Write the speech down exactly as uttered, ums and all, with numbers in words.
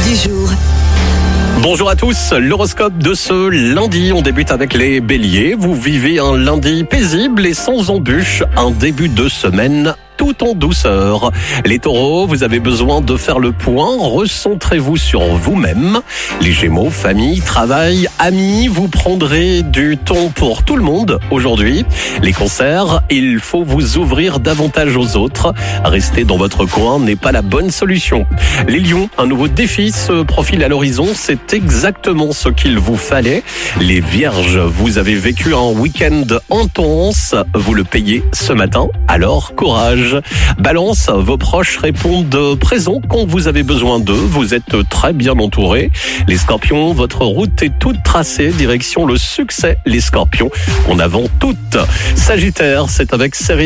du jour. Bonjour à tous, l'horoscope de ce lundi, on débute avec les béliers. Vous vivez un lundi paisible et sans embûches, un début de semaine tout en douceur. Les taureaux, vous avez besoin de faire le point, recentrez-vous sur vous-même. Les gémeaux, famille, travail, amis, vous prendrez du temps pour tout le monde aujourd'hui. Les cancers, il faut vous ouvrir davantage aux autres. Rester dans votre coin n'est pas la bonne solution. Les lions, un nouveau défi se profile à l'horizon, c'est exactement ce qu'il vous fallait. Les vierges, vous avez vécu un week-end intense, vous le payez ce matin, alors courage. Balance, vos proches répondent présents quand vous avez besoin d'eux, vous êtes très bien entourés. Les scorpions, votre route est toute tracée, direction le succès. Les scorpions, en avant toutes. Sagittaire, c'est avec sérénité